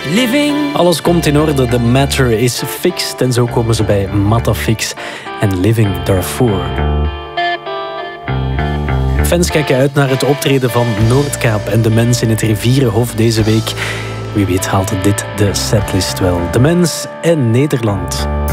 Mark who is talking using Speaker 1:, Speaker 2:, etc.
Speaker 1: Living.
Speaker 2: Alles komt in orde, the matter is fixed. En zo komen ze bij Matafix en Living Darfur. Fans kijken uit naar het optreden van Noordkaap en De Mens in het Rivierenhof deze week. Wie weet haalt dit de setlist wel. De Mens en Nederland.